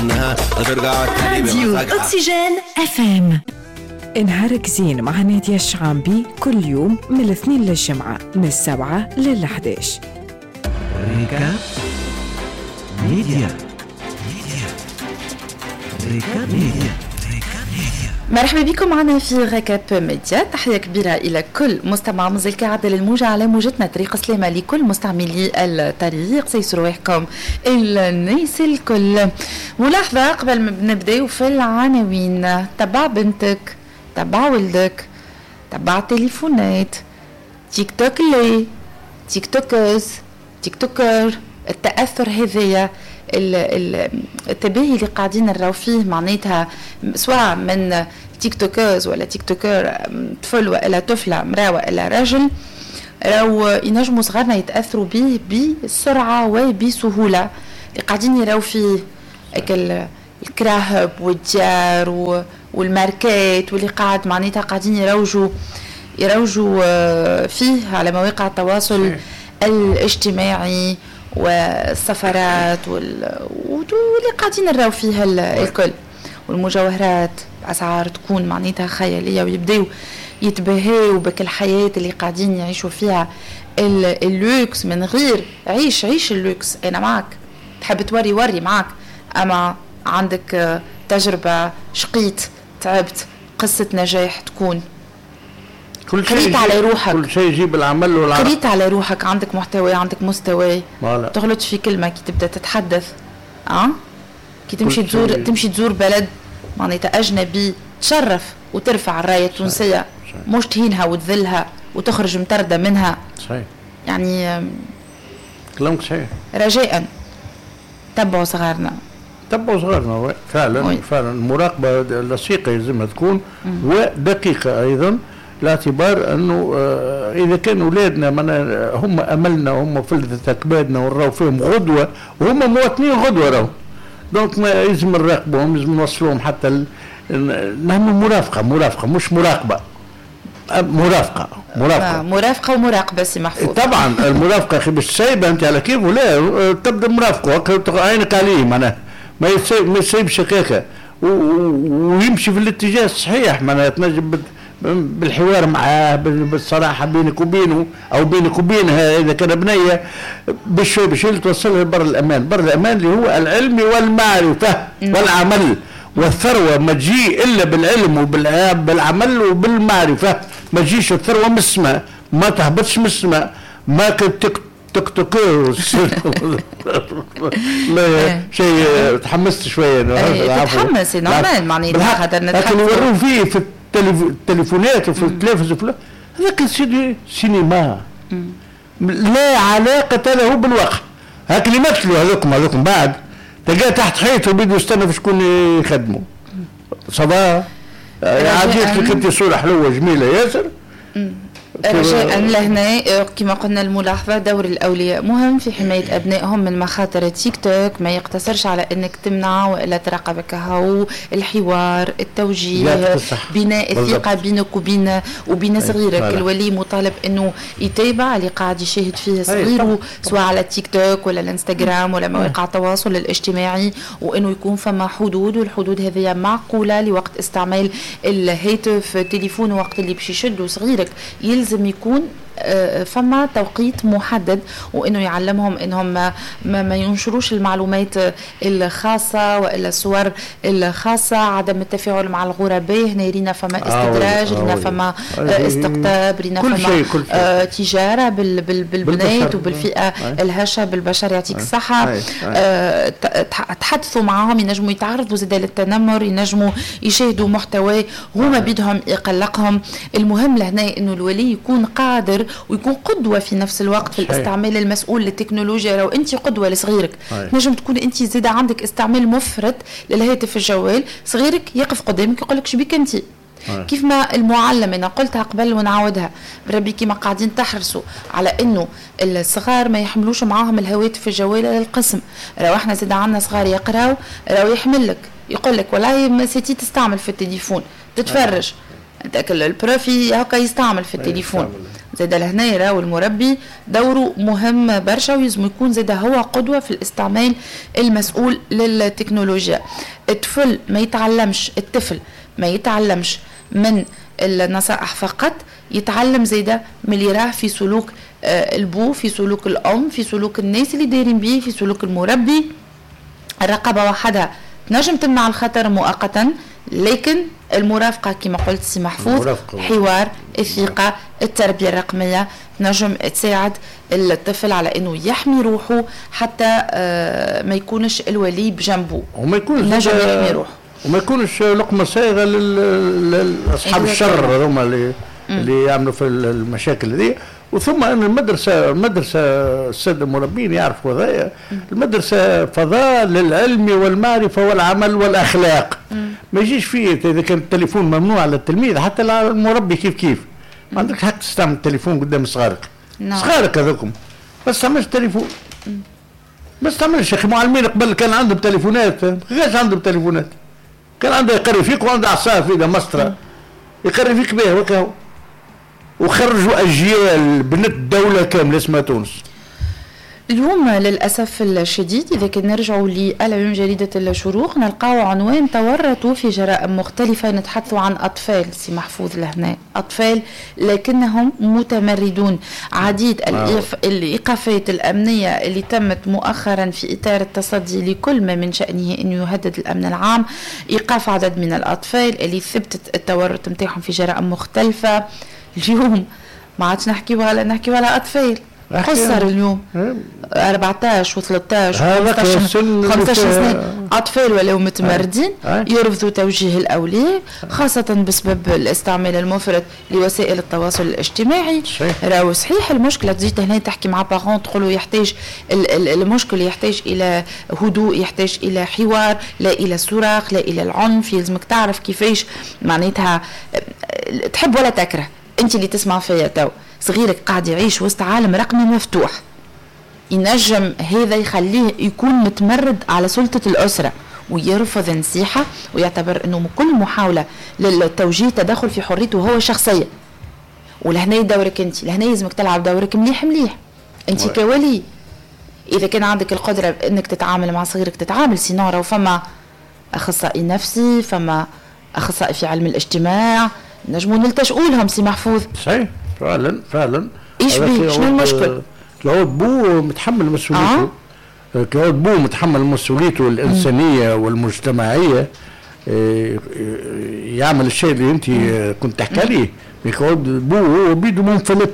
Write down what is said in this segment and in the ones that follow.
راديو أكسجين FM. نهارك زين مع نادية الشعامبي كل يوم من الاثنين للجمعة من 7 لل11. ريكا ميديا. مرحبا بكم معنا في ركاب ميديا. تحية كبيرة إلى كل مستمع مزيل كعادة للموجة على موجتنا. طريق سلامة لكل مستعملي الطريق، سيسروا روحكم الناس الكل. ملاحظة قبل ما نبداو في العناوين: تبع بنتك، تبع ولدك، تبع التليفونات، تيك توك لي، تيك توكرز، تيك توكر. التأثر هذايا التباهي اللي قاعدين نراو فيه معناتها سواء من تيك توكرز ولا تيك توكر طفل ولا طفلة، امرأة ولا رجل، راو ينجموا صغارنا يتأثروا به بسرعة وبسهولة. اللي قاعدين يراو فيه الكراهب والديار والماركات، واللي قاعد معناتها قاعدين يروجوا فيه على مواقع التواصل الاجتماعي والسفرات واللي قاعدين نراو فيها الكل، والمجوهرات بأسعار تكون معناتها خيالية، ويبداو يتباهوا بك الحياة اللي قاعدين يعيشوا فيها اللوكس من غير عيش اللوكس. أنا معك، تحب توري معك، أما عندك تجربة، شقيت، تعبت، قصة نجاح تكون قريت على روحك، كل شيء يجيب العمل والعمل، قريت على روحك، عندك محتوى، عندك مستوى، تغلط في كلمة كي تبدأ تتحدث كي تمشي تزور بلد معناتها أجنبي، تشرف وترفع الراية التونسية، مش تهينها وتذلها وتخرج متردة منها. صحيح. يعني كلامك صحيح. رجاء تبعوا صغارنا فعلا. المراقبة لصيقة يلزمها تكون ودقيقة أيضا، لاعتبار أنه إذا كان أولادنا هم أملنا وهم فلذة أكبادنا ونراو فيهم غدوة، وهم مواطنين غدوة راو، دونك ما يلزم نراقبهم، يلزم نوصلهم حتى نعمل مرافقة مش مراقبة، مرافقة ومراقبة سي محفوظ. طبعا المرافقة أخي باش تسيبها أنت على كيف، ولا تبدأ مرافقة عينك عليه، معناها ما يسيبش هكاكا ويمشي في الاتجاه الصحيح، معناها تنجم بالحوار معاه، بالصراحة بينك وبينه أو بينك وبينها إذا كان بنية، باش توصلها بر الأمان اللي هو العلم والمعرفة والعمل. والثروة ما تجي إلا بالعلم وبالعمل وبالمعرفة، ما تجيش الثروة من السماء، ما تهبطش من السماء، ما تكتكوز. شيء تحمست شوية. تحمس نورمال معناتها هذا لكن يورون فيه في التليفونات وفي التلفزيون هذاك سيدي سينما لا علاقة له بالواقع. هاك اللي مثلوا هذوكم بعد تلقاه تحت حيط وبيدوا يستنى في شكون يخدموا صباح. عاديت لك انت صورة حلوة جميلة ياسر. رجاء لهنا كما قلنا الملاحظة، دور الأولياء مهم في حماية أبنائهم من مخاطر التيك توك. ما يقتصرش على أنك تمنع وإلا تراقبك، هو الحوار، التوجيه، بناء الثقة بينك وبين صغيرك. الولي مطالب أنه يتابع اللي قاعد يشاهد فيه صغيره، سواء على التيك توك ولا الانستغرام ولا مواقع التواصل الاجتماعي، وأنه يكون فما حدود، والحدود هذه معقولة لوقت استعمال الهاتف التليفون. وقت اللي باش يشدوا صغيرك يلزم يكون فما توقيت محدد، وانه يعلمهم انهم ما ينشروش المعلومات الخاصه والا الصور الخاصه، عدم التفاعل مع الغرباء. هنا رينا فما استدراج، رينا فما استقطاب، رينا فما تجاره بالبنات وبالفئه الهشه بالبشر. يعطيك الصحه. تحدثوا معهم، ينجموا يتعرضوا زاد للتنمر، ينجموا يشاهدوا محتوى هما بدهم يقلقهم. المهم لهنا انه الولي يكون قادر ويكون قدوة في نفس الوقت في الاستعمال المسؤول للتكنولوجيا. لو انت قدوة لصغيرك، نجم تكون انت زيادة عندك استعمال مفرط للهاتف الجوال، صغيرك يقف قدامك يقول لك شبيك انت. كيف ما المعلم انا قلتها قبل ونعودها بربي، كيما قاعدين تحرصوا على انه الصغار ما يحملوش معاهم الهواتف الجوال للقسم. لو احنا زيادة عندنا صغار يقراو، لو يحمل لك يقول لك والله ما سيتي تستعمل في التليفون تتفرج، البروفي هكا يستعمل في التليفون. زاد لهنا راهو المربي دوره مهم برشا، ويزم يكون زاد هو قدوة في الاستعمال المسؤول للتكنولوجيا. الطفل ما يتعلمش من النصائح فقط، يتعلم زيدا من اللي راه في سلوك البو، في سلوك الأم، في سلوك الناس اللي دايرين بيه، في سلوك المربي. الرقابة وحدها تنجم تمنع الخطر مؤقتا، لكن المرافقة كما قلت سي محفوظ، حوار، الثقة، التربية الرقمية تنجم تساعد الطفل على انه يحمي روحه حتى ما يكونش الولي بجنبه، وما يكونش نجم يحمي روحه، وما يكونش لقمة صايغة لأصحاب الشر هما اللي يعملوا في المشاكل دي. وثم أن المدرسة السادة المربين يعرفوا هذا، المدرسة فضاء للعلم والمعرفة والعمل والأخلاق. ما يجيش فيه إذا كان التليفون ممنوع على التلميذ، حتى المربي كيف ما عندك حق تستعمل التليفون قدام صغارك. صغارك هذوكم بس تعملش تليفون، بس تعملش يا أخي. معلمين قبل كان عندهم تليفونات، كيفاش عندهم تليفونات؟ كان عنده يقري فيك وعنده عصا في مسطرة يقري فيك بها وكاو، وخرجوا أجيال بنت دولة كاملة اسمها تونس. اليوم للأسف الشديد إذا كنا نرجعوا لألم جريدة الشروق نلقاو عنوان تورطوا في جرائم مختلفة. نتحدثوا عن أطفال سي محفوظ لهنا، أطفال لكنهم متمردون. عديد الإيقافات الأمنية اللي تمت مؤخرا في إطار التصدي لكل ما من شأنه أن يهدد الأمن العام، إيقاف عدد من الأطفال اللي ثبتت التورط متاعهم في جرائم مختلفة. اليوم ما عادش نحكيو على أطفال، قصر اليوم 14 و13 و15 سنة أطفال ولاو متمردين يرفضوا توجيه الأولياء، خاصة بسبب الاستعمال المفرط لوسائل التواصل الاجتماعي. راهو صحيح المشكلة تجي هنا تحكي مع بارون تقولوا يحتاج المشكل يحتاج إلى هدوء، يحتاج إلى حوار، لا إلى صراخ، لا إلى العنف. يلزمك تعرف كيفاش معناتها تحب ولا تكره. أنت اللي تسمع فيا تو صغيرك قاعد يعيش وسط عالم رقمي مفتوح، ينجم هذا يخليه يكون متمرد على سلطة الأسرة ويرفض نصيحة ويعتبر أنه كل محاولة للتوجيه تدخل في حريته هو الشخصية. ولهنا دورك أنت، لهنا يلزمك تلعب دورك مليح أنت كولي. إذا كان عندك القدرة أنك تتعامل مع صغيرك تتعامل، سينو راهو فما أخصائي نفسي، فما أخصائي في علم الاجتماع، نجموا نلتجئوا لهم سي محفوظ. صحيح فعلا. ايش بيه؟ شنو المشكل؟ كلاود بو متحمل مسؤوليته، كلاود بو متحمل مسؤوليته الإنسانية والمجتمعية، يعمل الشيء اللي أنت كنت تحكي عليه. كلاود بو هو بيده منفلت.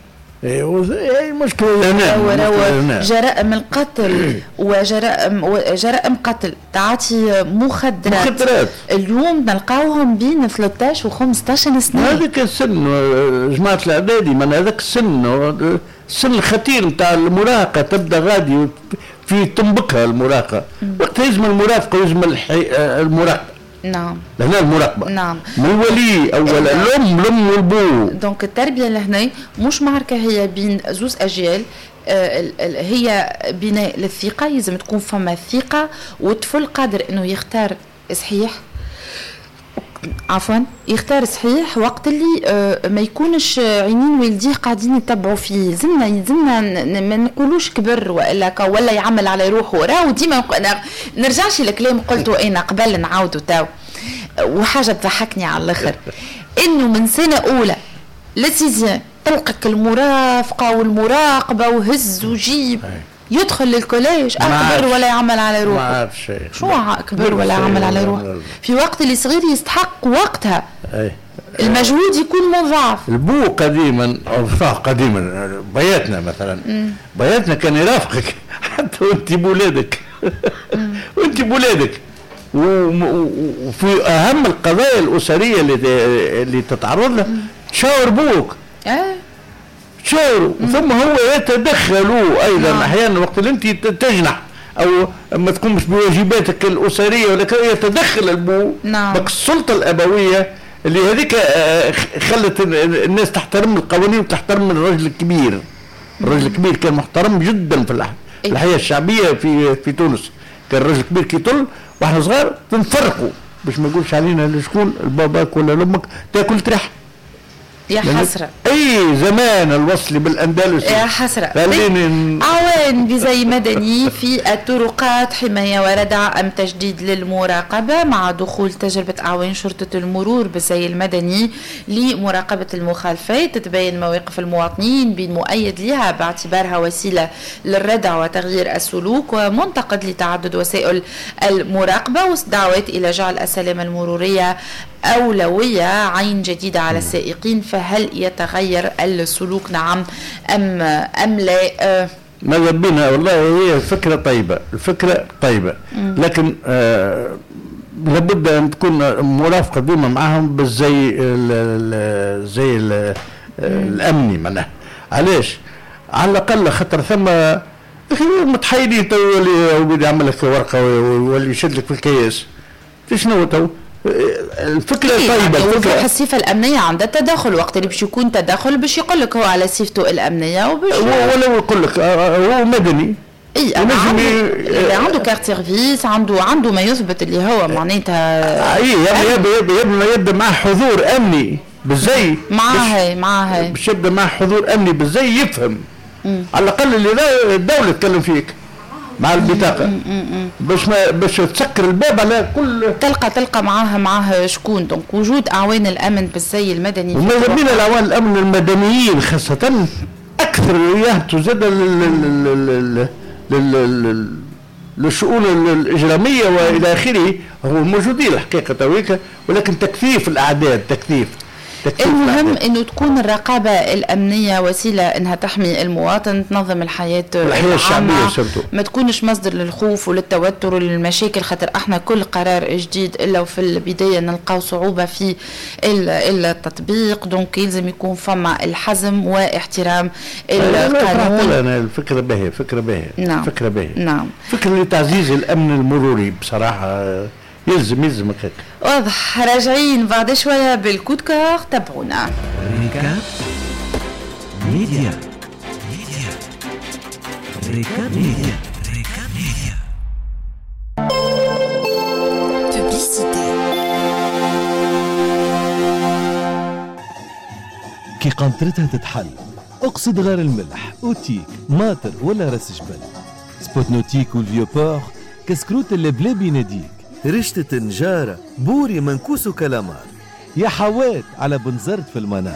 المشكلة هنا جرائم القتل وجرائم قتل تعاطي مخدرات اليوم نلقاوهم بين 13 و 15 سنة. هذاك السن جماعة الإعدادي، من هذاك السن الخطير نتاع المراهقة، تبدأ غادي في تنبكها المراهقة. وقت يلزم المرافقة ويلزم المراقبة. نعم لهنا المراقبة. نعم من الولي أولا الأم والبو. دونك التربية لهنا مش معركة هي بين زوز أجيال، هي بناء للثقة. لازم تكون فما ثقة والطفل قادر إنه يختار صحيح، يختار صحيح وقت اللي ما يكونش عينين والديه قاعدين يتبعوا فيه. زمنا ما نقولوش كبر ولا يعمل على روحه. راهو ديما نرجعش لكلام قلته انا قبل نعاودو تاو. وحاجه تضحكني على الاخر انه من سنه اولى لسيزيان تلقك المرافقه والمراقبه وهز وجيب، يدخل للكوليج أكبر ولا يعمل على روحه. ما عارف شيء. شو أكبر ولا يعمل على روحه؟ في وقت اللي صغير يستحق وقتها المجهود يكون مضاعف. البو قديما بياتنا مثلا بياتنا كان يرافقك حتى وانت بولادك وانت بولادك. وفي أهم القضايا الأسرية اللي تتعرض لها تشاور بوك. شعور، ثم هو يتدخلوا ايضا احيانا وقت اللي انت تجنح او ما تقومش بواجباتك الاسريه، ولكن يتدخل البو. بك السلطه الابويه اللي هذيك خلت الناس تحترم القوانين وتحترم الرجل الكبير. الرجل الكبير كان محترم جدا في الحياه الشعبيه في تونس. كان الرجل الكبير كي يطل واحنا صغار تنفرقوا باش ما يقولش علينا شكون الباباك ولا لامك تاكل تريح. يا حسره اي زمان الوصل بالاندلسي يا حسرة. خليني أعوان بزي مدني في الطرقات حماية وردع أم تجديد للمراقبة مع دخول تجربة أعوان شرطة المرور بزي المدني لمراقبة المخالفات. تتبين مواقف المواطنين بين مؤيد لها باعتبارها وسيلة للردع وتغيير السلوك ومنتقد لتعدد وسائل المراقبة، ودعوات إلى جعل السلامة المرورية أولوية عين جديدة على السائقين. فهل يتغير السلوك نعم أم لا؟ ماذا بينا والله هي فكرة طيبة، الفكرة طيبة، لكن لابد أن تكون مرافقة ديما معهم بالزي زي الأمني معناها. علاش؟ على الأقل خاطر ثم متحيلين تو يولي يعمل لك ورقة ويولي يشد لك في الكياس. شنو تو؟ الفكرة طيبة. الفكرة الصفة الأمنية عندها تدخل، وقت اللي باش يكون تدخل باش يقول لك هو على صفته الأمنية وباش ولو يقول لك هو مدني. اي عنده كارت سيرفيس، عنده ما يثبت اللي هو معناتها يبدا معه حضور امني بالزي معاه باش يبدا معه حضور امني بالزي يفهم على الاقل اللي الدوله تكلم فيك مع البطاقه باش تسكر الباب على كل تلقى معاه شكون. دونك وجود اعوان الامن بالزي المدني وماذا بينا الاعوان الامن المدنيين خاصه اكثر يهبطوا زاد للشؤون الإجرامية وإلى آخره. هو موجودين الحقيقة تويكا، ولكن تكثيف الأعداد تكثيف المهم انه تكون الرقابه الامنيه وسيله انها تحمي المواطن، تنظم الحياه الشعبيه سرتو، ما تكونش مصدر للخوف وللتوتر وللمشاكل. خاطر احنا كل قرار جديد الا وفي البدايه نلقاو صعوبه في التطبيق. دونك يلزم يكون فما الحزم واحترام القانون. انا الفكره باهيه، فكره باهيه. نعم. فكره باهيه. نعم. فكره لتعزيز الامن المروري بصراحه يلزم هيك. واضح. راجعين بعد شويه بالكود كور، تابعونا. ريكاب ميديا. ريكاب ميديا. كي قنطرتها تتحل، اقصد غير الملح، اوتيك، ماتر ولا راس جبل. سبوتنوتيك والفيوبور، كسكروت اللي بلا بيناديك، رشتة نجارة، بوري منكوس وكلامار، يا حوات على بنزرت في المنار.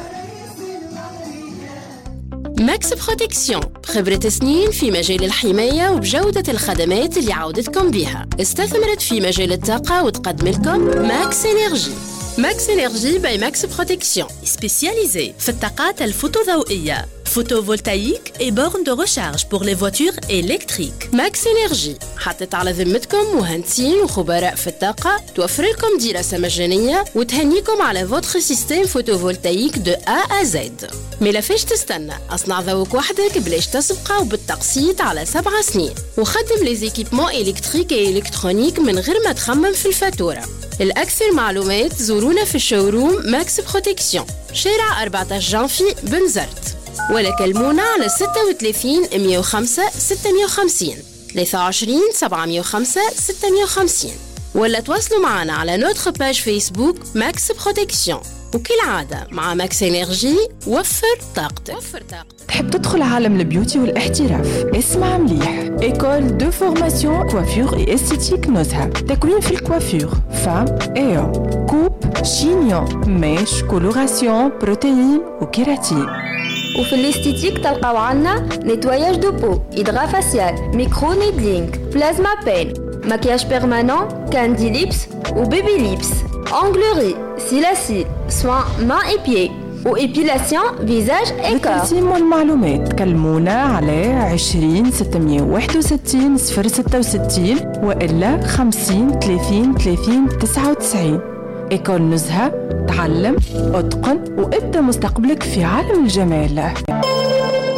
ماكس بروتكسيون، خبرة سنين في مجال الحماية وبجودة الخدمات اللي عودتكم بيها. استثمرت في مجال الطاقة وتقدم لكم ماكس إنرجي. ماكس إنرجي باي ماكس بروتكسيون، سبيسياليزي في الطاقات الفوتوضوئية، photovoltaïque et bornes de recharge pour les voitures électriques. Max Energy حطت على ذمتكم مهندسين وخبراء في الطاقة، توفر لكم دراسة مجانية وتهنيكم على votre système photovoltaïque de A à Z. ملافاش تستنى، أصنع ذوق وحدك بلاش تسبقه وبالتقسيط على 7 سنين، وخدم لي زيكيبمون إلكتريك وإلكترونيك من غير ما تخمم في الفاتورة. الأكثر معلومات زورونا في الشوروم ماكس بروتكسيون، شارع 14 جانفي بنزرت، ولا كلمونا على 36 105 650 23 705 650، ولا تواصلوا معنا على نوتر باج فيسبوك ماكس بروتكسيون. وكالعادة مع ماكس إنرجي وفر طاقتك. تحب تدخل عالم البيوتي والاحتراف؟ اسمع مليح. إيكول دو فورماسيون كوافير اي استيتيك نزهة. تكوين في الكوافير، فام ايو، كوب، شينيون، ميش، كولوراسيون، بروتين وكيراتين. وفي الاستيتيك تلقاو عنا نيتواياج دو بو، إدغا فاسيال، ميكرو نيدلينغ، بلازما بين، مكياج بيرمانون، كاندي ليبس وبيبي ليبس، أونغلوري، سيلاسي، سوان مان اي بيي وإبيلاسيون فيزاج اي كور. للتقسيم والمعلومات كلمونا على 20 661 066 وإلا 50 30 30 99. إيكول نزهة، تعلم، اتقن وابدأ مستقبلك في عالم الجمال.